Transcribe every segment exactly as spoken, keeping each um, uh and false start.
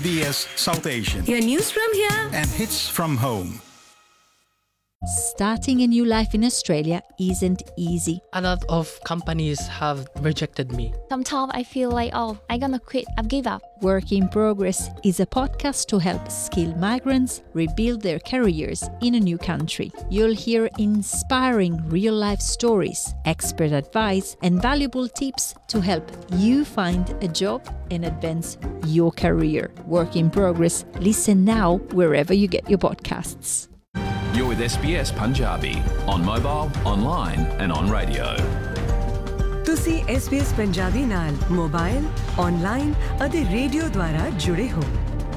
B S South Asian. Your news from here And hits from home. Starting a new life in Australia isn't easy. A lot of companies have rejected me. Sometimes I feel like, oh, I'm gonna quit, I've give up. Work in Progress is a podcast to help skilled migrants rebuild their careers in a new country. You'll hear inspiring real-life stories, expert advice, and valuable tips to help you find a job and advance your career. Work in Progress. Listen now wherever you get your podcasts. You're with S B S Punjabi on mobile, online and on radio. ਤੁਸੀਂ S B S Punjabi ਨਾਲ mobile, online ਅਤੇ radio ਦੁਆਰਾ ਜੁੜੇ ਹੋ।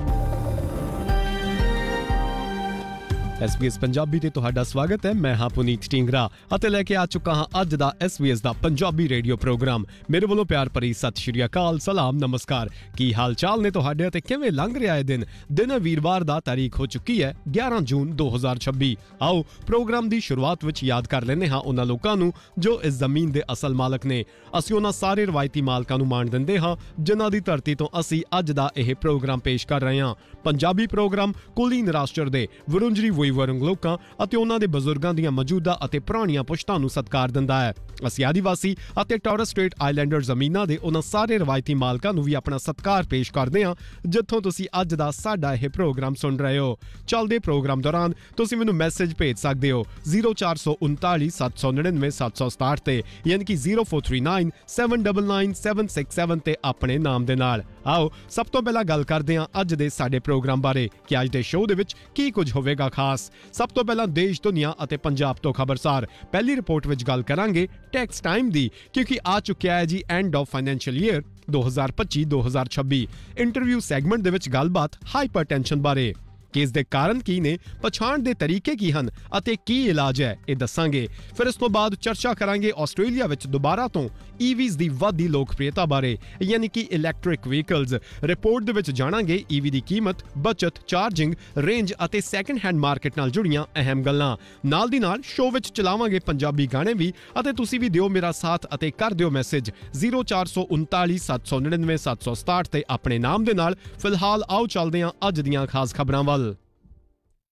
S B S Punjabi ਤੇ ਤੁਹਾਡਾ ਸਵਾਗਤ ਹੈ। ਮੈਂ ਹਾਂ ਪੁਨੀਤ ਢੀਂਗਰਾ ਅਤੇ ਲੈ ਕੇ ਆ ਚੁੱਕਾ ਹਾਂ ਅੱਜ ਦਾ S B S ਦਾ ਪੰਜਾਬੀ ਰੇਡੀਓ ਪ੍ਰੋਗਰਾਮ। ਮੇਰੇ ਵੱਲੋਂ ਪਿਆਰ ਭਰੀ ਸਤਿ ਸ਼੍ਰੀ ਅਕਾਲ, ਸਲਾਮ, ਨਮਸਕਾਰ। ਕੀ ਹਾਲ ਚਾਲ ਨੇ ਤੁਹਾਡੇ ਅਤੇ ਕਿਵੇਂ ਲੰਘ ਰਿਹਾ ਹੈ ਦਿਨ? ਦਿਨ ਵੀਰਵਾਰ ਦਾ, ਤਾਰੀਖ ਹੋ ਚੁੱਕੀ ਹੈ ਗਿਆਰਾਂ ਜੂਨ ਦੋ ਹਜ਼ਾਰ ਛੱਬੀ। ਆਓ ਪ੍ਰੋਗਰਾਮ ਦੀ ਸ਼ੁਰੂਆਤ ਵਿੱਚ ਯਾਦ ਕਰ ਲੈਂਦੇ ਹਾਂ ਉਹਨਾਂ ਲੋਕਾਂ ਨੂੰ ਜੋ ਇਸ ਜ਼ਮੀਨ ਦੇ ਅਸਲ ਮਾਲਕ ਨੇ। ਅਸੀਂ ਉਹਨਾਂ ਸਾਰੇ ਰਵਾਇਤੀ ਮਾਲਕਾਂ ਨੂੰ ਮਾਣ ਦਿੰਦੇ ਹਾਂ ਜਿਨ੍ਹਾਂ ਦੀ ਧਰਤੀ ਤੋਂ ਅਸੀਂ ਅੱਜ ਦਾ ਇਹ ਪ੍ਰੋਗਰਾਮ ਪੇਸ਼ ਕਰ ਰਹੇ ਹਾਂ। ਪੰਜਾਬੀ ਪ੍ਰੋਗਰਾਮ ਕੁਲੀਨ ਰਾਸ਼ਟਰ ਦੇ ਵਰੁੰਜਰੀ ਵਰੰਗ ਲੋਕਾਂ ਅਤੇ ਉਹਨਾਂ ਦੇ ਬਜ਼ੁਰਗਾਂ ਦੀਆਂ ਮੌਜੂਦਾ ਅਤੇ ਪੁਰਾਣੀਆਂ ਪੁਸ਼ਤਾਂ ਨੂੰ ਸਤਿਕਾਰ ਦਿੰਦਾ ਹੈ। ਅਸੀਂ ਆਦੀਵਾਸੀ ਅਤੇ ਟੌਰਸ ਸਟ੍ਰੇਟ ਆਈਲੈਂਡਰ ਜ਼ਮੀਨਾਂ ਦੇ ਉਹਨਾਂ ਸਾਰੇ ਰਵਾਇਤੀ ਮਾਲਕਾਂ ਨੂੰ ਵੀ ਆਪਣਾ ਸਤਿਕਾਰ ਪੇਸ਼ ਕਰਦੇ ਹਾਂ ਜਿੱਥੋਂ ਤੁਸੀਂ ਅੱਜ ਦਾ ਸਾਡਾ ਇਹ ਪ੍ਰੋਗਰਾਮ ਸੁਣ ਰਹੇ ਹੋ। ਚੱਲਦੇ ਪ੍ਰੋਗਰਾਮ ਦੌਰਾਨ ਤੁਸੀਂ ਮੈਨੂੰ ਮੈਸੇਜ ਭੇਜ ਸਕਦੇ ਹੋ ਜ਼ੀਰੋ ਚਾਰ ਸੌ ਉਨਤਾਲੀ ਸੱਤ ਸੌ ਨੜਿਨਵੇਂ ਸੱਤ ਸੌ ਸਤਾਹਠ ਤੇ, ਯਾਨੀ ਕਿ zero four three nine seven nine nine seven six seven ਤੇ ਆਪਣੇ ਨਾਮ ਦੇ ਨਾਲ। ਆਓ ਸਭ ਤੋਂ ਪਹਿਲਾਂ ਗੱਲ ਕਰਦੇ ਹਾਂ ਅੱਜ ਦੇ ਸਾਡੇ ਪ੍ਰੋਗਰਾਮ ਬਾਰੇ ਕਿ ਅੱਜ ਦੇ ਸ਼ੋਅ ਦੇ ਵਿੱਚ ਕੀ ਕੁਝ ਹੋਵੇਗਾ ਖਾਸ। ਸਭ ਤੋਂ ਪਹਿਲਾਂ ਦੇਸ਼, ਦੁਨੀਆ ਅਤੇ ਪੰਜਾਬ ਤੋਂ ਖਬਰਸਾਰ। ਪਹਿਲੀ ਰਿਪੋਰਟ ਵਿੱਚ ਗੱਲ ਕਰਾਂਗੇ ਟੈਕਸ ਟਾਈਮ ਦੀ, ਕਿਉਂਕਿ ਆ ਚੁੱਕਿਆ ਹੈ ਜੀ ਐਂਡ ਆਫ ਫਾਈਨੈਂਸ਼ੀਅਲ ਈਅਰ ਦੋ ਹਜ਼ਾਰ ਪੱਚੀ ਦੋ ਹਜ਼ਾਰ ਛੱਬੀ। ਇੰਟਰਵਿਊ ਸੈਗਮੈਂਟ ਦੇ ਵਿੱਚ ਗੱਲਬਾਤ ਹਾਈਪਰਟੈਂਸ਼ਨ ਬਾਰੇ। ਕਿ ਇਸ ਦੇ ਕਾਰਨ ਕੀ ਨੇ, ਪਛਾਣ ਦੇ ਤਰੀਕੇ ਕੀ ਹਨ ਅਤੇ ਕੀ ਇਲਾਜ ਹੈ, ਇਹ ਦੱਸਾਂਗੇ। ਫਿਰ ਇਸ ਤੋਂ ਬਾਅਦ ਚਰਚਾ ਕਰਾਂਗੇ ਆਸਟ੍ਰੇਲੀਆ ਵਿੱਚ ਦੁਬਾਰਾ ਤੋਂ ਈਵੀਜ਼ ਦੀ ਵੱਧਦੀ ਲੋਕਪ੍ਰਿਯਤਾ ਬਾਰੇ, ਯਾਨੀ ਕਿ ਇਲੈਕਟ੍ਰਿਕ ਵਹੀਕਲਸ। ਰਿਪੋਰਟ ਦੇ ਵਿੱਚ ਜਾਣਾਂਗੇ ਈਵੀ ਦੀ ਕੀਮਤ, ਬਚਤ, ਚਾਰਜਿੰਗ, ਰੇਂਜ ਅਤੇ ਸੈਕਿੰਡ ਹੈਂਡ ਮਾਰਕੀਟ ਨਾਲ ਜੁੜੀਆਂ ਅਹਿਮ ਗੱਲਾਂ। ਨਾਲ ਦੀ ਨਾਲ ਸ਼ੋਅ ਵਿੱਚ ਚਲਾਵਾਂਗੇ ਪੰਜਾਬੀ ਗਾਣੇ ਵੀ ਅਤੇ ਤੁਸੀਂ ਵੀ ਦਿਓ ਮੇਰਾ ਸਾਥ ਅਤੇ ਕਰ ਦਿਓ ਮੈਸੇਜ ਜ਼ੀਰੋ ਚਾਰ ਸੌ ਉਨਤਾਲੀ ਸੱਤ ਸੌ ਨੜਿਨਵੇਂ ਸੱਤ ਸੌ ਸਤਾਹਠ ਤੇ ਆਪਣੇ ਨਾਮ ਦੇ ਨਾਲ। ਫਿਲਹਾਲ ਆਓ ਚੱਲਦੇ ਹਾਂ ਅੱਜ ਦੀਆਂ ਖਾਸ ਖਬਰਾਂ ਵੱਲ।